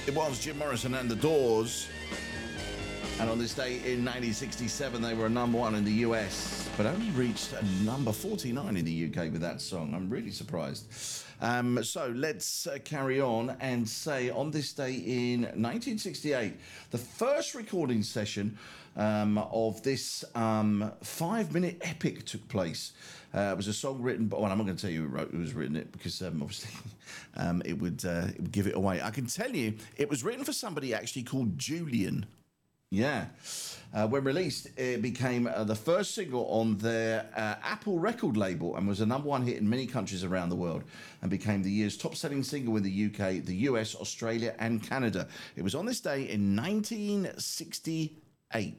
It was Jim Morrison and the Doors. And on this day in 1967, they were a number one in the US, but only reached a number 49 in the UK with that song. I'm really surprised. So let's carry on and say on this day in 1968, the first recording session of this 5-minute epic took place. It was a song written, but I'm not going to tell you who was written it because obviously it would give it away. I can tell you it was written for somebody actually called Julian. Yeah. When released, it became the first single on their Apple record label and was a number one hit in many countries around the world and became the year's top-selling single in the UK, the US, Australia and Canada. It was on this day in 1968.